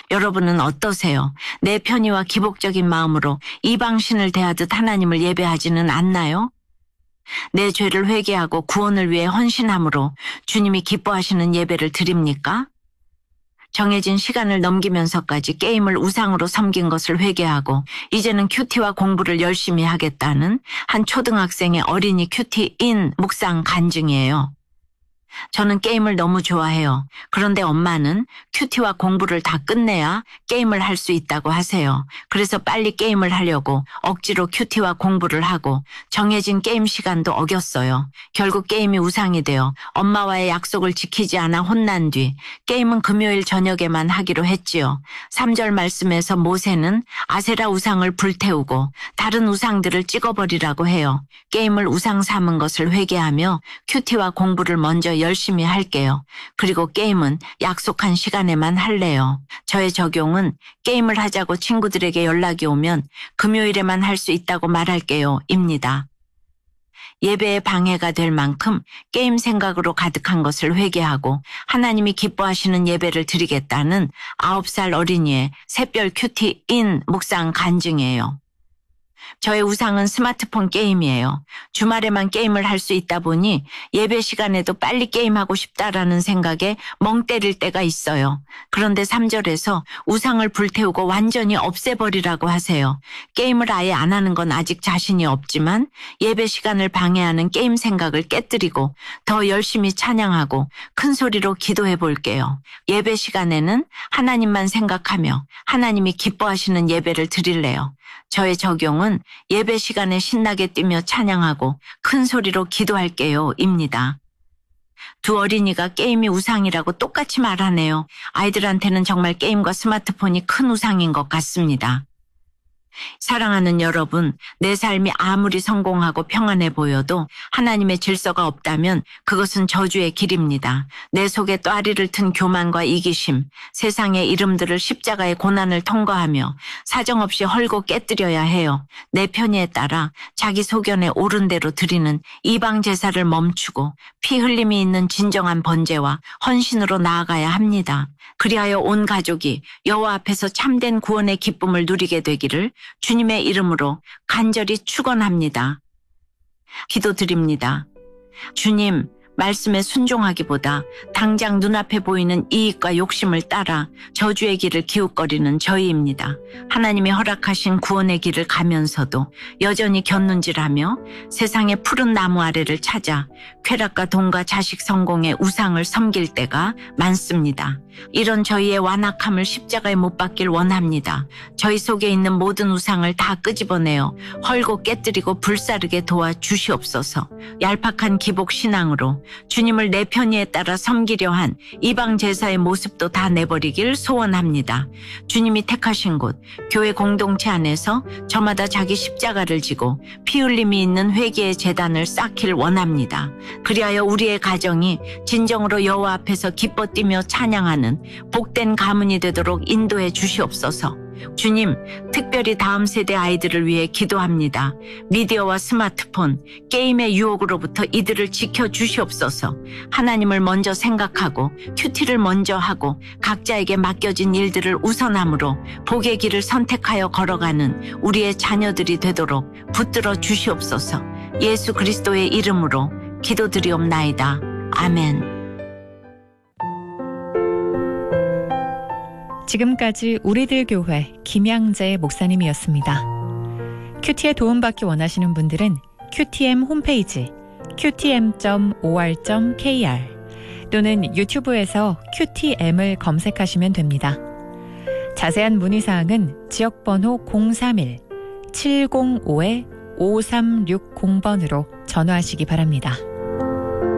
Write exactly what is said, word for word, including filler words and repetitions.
여러분은 어떠세요? 내 편의와 기복적인 마음으로 이방신을 대하듯 하나님을 예배하지는 않나요? 내 죄를 회개하고 구원을 위해 헌신함으로 주님이 기뻐하시는 예배를 드립니까? 정해진 시간을 넘기면서까지 게임을 우상으로 섬긴 것을 회개하고 이제는 큐티와 공부를 열심히 하겠다는 한 초등학생의 어린이 큐티인 묵상 간증이에요. 저는 게임을 너무 좋아해요. 그런데 엄마는 큐티와 공부를 다 끝내야 게임을 할 수 있다고 하세요. 그래서 빨리 게임을 하려고 억지로 큐티와 공부를 하고 정해진 게임 시간도 어겼어요. 결국 게임이 우상이 되어 엄마와의 약속을 지키지 않아 혼난 뒤 게임은 금요일 저녁에만 하기로 했지요. 삼 절 말씀에서 모세는 아세라 우상을 불태우고 다른 우상들을 찍어버리라고 해요. 게임을 우상 삼은 것을 회개하며 큐티와 공부를 먼저 열심히 할게요. 그리고 게임은 약속한 시간에만 할래요. 저의 적용은 게임을 하자고 친구들에게 연락이 오면 금요일에만 할 수 있다고 말할게요. 입니다. 예배에 방해가 될 만큼 게임 생각으로 가득한 것을 회개하고 하나님이 기뻐하시는 예배를 드리겠다는 아홉 살 어린이의 샛별 큐티인 묵상 간증이에요. 저의 우상은 스마트폰 게임이에요. 주말에만 게임을 할 수 있다 보니 예배 시간에도 빨리 게임하고 싶다라는 생각에 멍 때릴 때가 있어요. 그런데 삼 절에서 우상을 불태우고 완전히 없애버리라고 하세요. 게임을 아예 안 하는 건 아직 자신이 없지만 예배 시간을 방해하는 게임 생각을 깨뜨리고 더 열심히 찬양하고 큰 소리로 기도해 볼게요. 예배 시간에는 하나님만 생각하며 하나님이 기뻐하시는 예배를 드릴래요. 저의 적용은 예배 시간에 신나게 뛰며 찬양하고 큰 소리로 기도할게요. 입니다. 두 어린이가 게임이 우상이라고 똑같이 말하네요. 아이들한테는 정말 게임과 스마트폰이 큰 우상인 것 같습니다. 사랑하는 여러분, 내 삶이 아무리 성공하고 평안해 보여도 하나님의 질서가 없다면 그것은 저주의 길입니다. 내 속에 또아리를 튼 교만과 이기심, 세상의 이름들을 십자가의 고난을 통과하며 사정없이 헐고 깨뜨려야 해요. 내 편의에 따라 자기 소견에 옳은 대로 드리는 이방 제사를 멈추고 피 흘림이 있는 진정한 번제와 헌신으로 나아가야 합니다. 그리하여 온 가족이 여호와 앞에서 참된 구원의 기쁨을 누리게 되기를 주님의 이름으로 간절히 축원합니다. 기도드립니다. 주님, 말씀에 순종하기보다 당장 눈앞에 보이는 이익과 욕심을 따라 저주의 길을 기웃거리는 저희입니다. 하나님이 허락하신 구원의 길을 가면서도 여전히 곁눈질하며 세상의 푸른 나무 아래를 찾아 쾌락과 돈과 자식 성공의 우상을 섬길 때가 많습니다. 이런 저희의 완악함을 십자가에 못 박길 원합니다. 저희 속에 있는 모든 우상을 다 끄집어내어 헐고 깨뜨리고 불사르게 도와 주시옵소서. 얄팍한 기복 신앙으로 주님을 내 편의에 따라 섬기려 한 이방 제사의 모습도 다 내버리길 소원합니다. 주님이 택하신 곳 교회 공동체 안에서 저마다 자기 십자가를 지고 피 흘림이 있는 회개의 제단을 쌓길 원합니다. 그리하여 우리의 가정이 진정으로 여호와 앞에서 기뻐 뛰며 찬양하는 복된 가문이 되도록 인도해 주시옵소서. 주님, 특별히 다음 세대 아이들을 위해 기도합니다. 미디어와 스마트폰, 게임의 유혹으로부터 이들을 지켜주시옵소서. 하나님을 먼저 생각하고 큐티를 먼저 하고 각자에게 맡겨진 일들을 우선함으로 복의 길을 선택하여 걸어가는 우리의 자녀들이 되도록 붙들어 주시옵소서. 예수 그리스도의 이름으로 기도드리옵나이다. 아멘. 지금까지 우리들 교회 김양재 목사님이었습니다. 큐티에 도움받기 원하시는 분들은 큐티엠 홈페이지 큐티엠 닷 오알 닷 케이알 또는 유튜브에서 큐티엠을 검색하시면 됩니다. 자세한 문의사항은 지역번호 공삼일 칠공오 오삼육공번으로 전화하시기 바랍니다.